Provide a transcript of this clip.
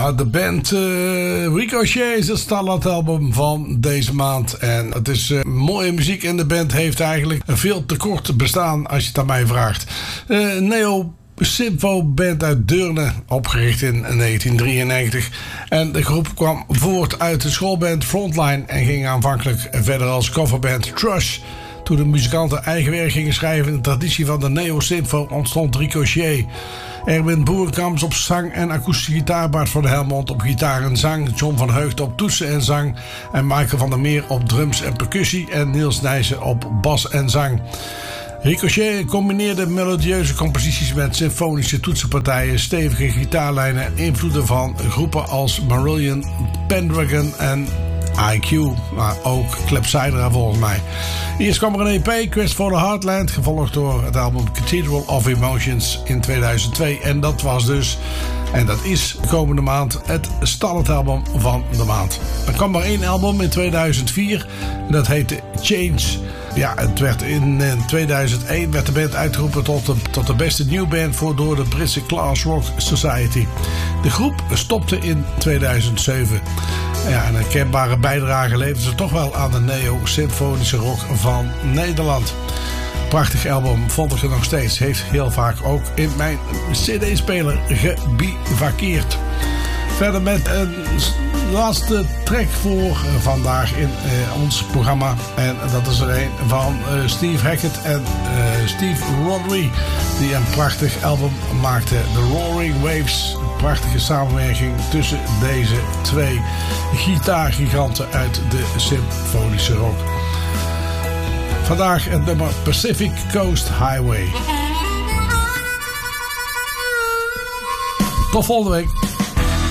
Ja, de band Ricochet is het standaardalbum van deze maand. En het is mooie muziek en de band heeft eigenlijk een veel te kort bestaan als je het aan mij vraagt. Neo Sympho Band uit Deurne, opgericht in 1993. En de groep kwam voort uit de schoolband Frontline en ging aanvankelijk verder als coverband Trush. Toen de muzikanten eigen werk gingen schrijven in de traditie van de Neo Sympho ontstond Ricochet. Erwin Boerenkamps op zang en akoestische gitaar, Bart van Helmond op gitaar en zang, John van Heugden op toetsen en zang en Michael van der Meer op drums en percussie en Niels Nijssen op bas en zang. Ricochet combineerde melodieuze composities met symfonische toetsenpartijen, stevige gitaarlijnen en invloeden van groepen als Marillion, Pendragon en IQ, maar ook Clepsydra volgens mij. Eerst kwam er een EP, Quest for the Heartland, gevolgd door het album Cathedral of Emotions in 2002. En dat was dus, en dat is komende maand, het standaardalbum van de maand. Er kwam maar één album in 2004, en dat heette Change. Ja, het werd in 2001 werd de band uitgeroepen tot de beste new band door de Britse Class Rock Society. De groep stopte in 2007. Ja, een herkenbare bijdrage leverden ze toch wel aan de neo-symfonische rock van Nederland. Prachtig album, vond ik er nog steeds. Heeft heel vaak ook in mijn cd-speler gebivakkeerd. Verder met een laatste track voor vandaag in ons programma. En dat is er een van Steve Hackett en Steve Rodri, die een prachtig album maakten. The Roaring Waves. Een prachtige samenwerking tussen deze twee gitaargiganten uit de symfonische rock. Vandaag het nummer Pacific Coast Highway. Tot volgende week.